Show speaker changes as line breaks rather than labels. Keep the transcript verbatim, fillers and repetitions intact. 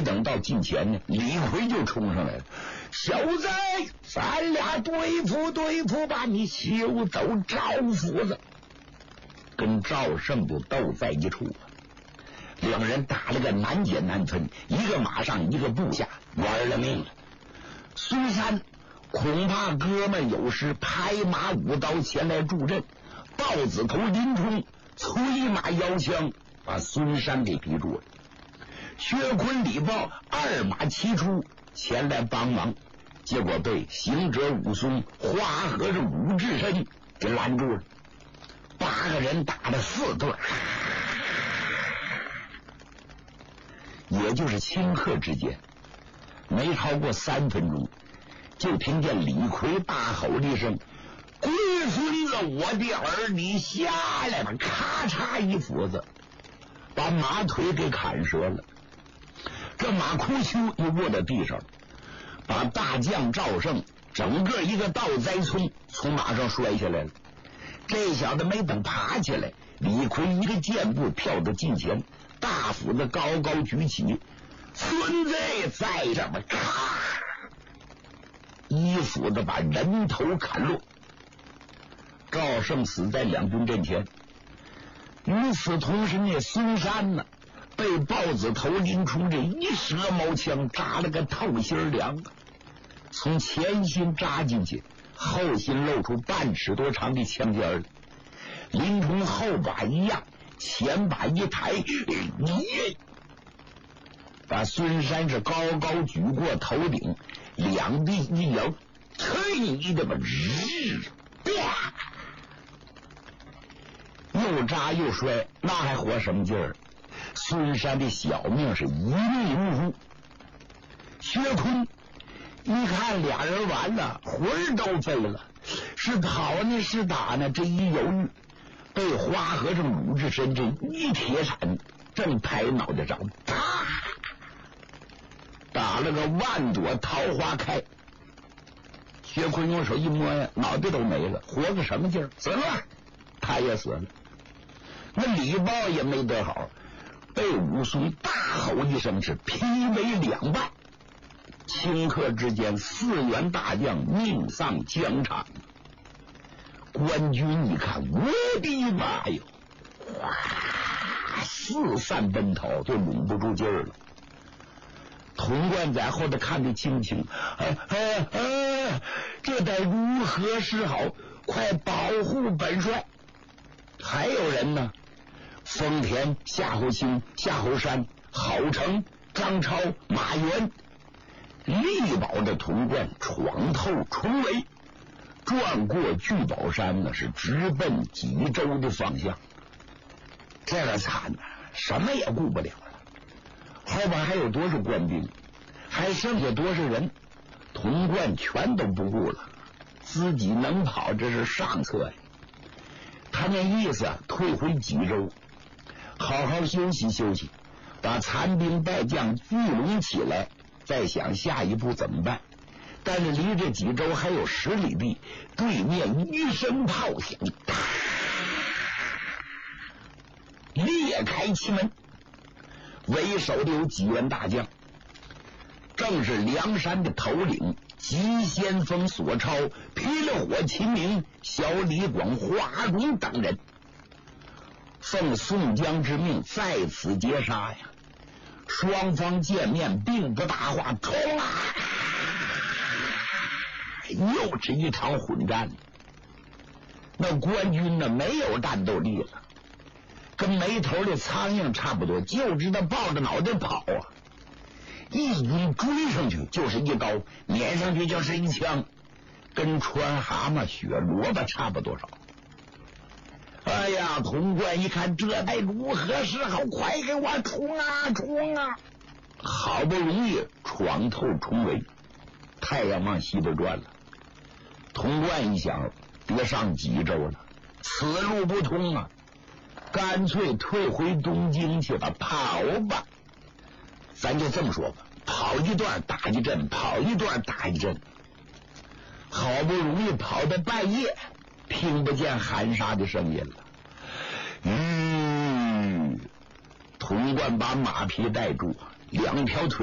等到近前呢，李逵就冲上来了：“小子，咱俩对付对付吧，你休走赵夫子！”跟赵胜就斗在一处，两人打了个难解难分，一个马上，一个部下，玩了命了。孙山恐怕哥们有事，拍马舞刀前来助阵。豹子头林冲催马摇枪，把孙山给逼住了。薛坤、李豹二马齐出前来帮忙，结果被行者武松、花和尚武志深给拦住了。八个人打了四对，也就是顷刻之间，没超过三分钟，就听见李逵大吼了一声：“龟孙子，我的儿，你下来吧！”咔嚓一斧子，把马腿给砍折了。这马哭丘又卧在地上，把大将赵胜整个一个倒栽葱从马上摔下来了。这小子没等爬起来，李逵一个箭步跳到近前，大斧子高高举起，孙子再这么咔，一斧子把人头砍落。赵胜死在两军阵前。与此同时呢，孙山呢被豹子头林冲这一蛇矛枪扎了个透心凉，从前心扎进去，后心露出半尺多长的枪尖儿。林冲后把一压，前把一抬，你把孙山是高高举过头顶，两臂一摇，嘿，你的吧，日，啪！又扎又摔，那还活什么劲儿？孙山的小命是一命呜呼。薛坤一看俩人完了，魂儿都飞了，是跑呢是打呢？这一犹豫，被花和尚鲁智深这一铁铲正拍脑袋上，啪，打了个万朵桃花开。薛坤用手一摸呀，脑袋都没了，活个什么劲儿？死了，他也死了。那李豹也没得好，被武松大吼一声，是劈为两半。顷刻之间，四员大将命丧疆场。官军一看，我的妈哟，哇，四散奔逃，就拢不住劲儿了。童贯在后头看得清清，啊啊啊！这得如何是好？快保护本帅！还有人呢，丰田、夏侯兴、夏侯山、郝成、张超、马援力保着童贯闯透重围，转过聚宝山呢，是直奔济州的方向。这个惨呐，什么也顾不了了。后边还有多少官兵，还剩下多少人，童贯全都不顾了。自己能跑，这是上策呀。他那意思啊，退回济州，好好休息休息，把残兵败将聚拢起来，再想下一步怎么办。但是离这济州还有十里地，对面一声炮响，裂开其门，为首的有几员大将，正是梁山的头领急先锋索超、霹雳火秦明、小李广、华容等人，奉宋江之命在此截杀呀！双方见面并不大话，冲啊！又是一场混战。那官军呢，没有战斗力了，跟没头的苍蝇差不多，就知道抱着脑袋跑啊！一军追上去就是一刀，撵上去就是一枪，跟穿蛤蟆血萝卜差不多少。哎呀，童贯一看，这该如何是好？快给我冲啊冲啊！好不容易闯透重围，太阳往西边转了。童贯一想，别上济州了，此路不通啊，干脆退回东京去吧，跑吧。咱就这么说吧，跑一段打一阵，跑一段打一阵。好不容易跑到半夜，听不见含沙的声音了。嗯，童贯把马匹带住，两条腿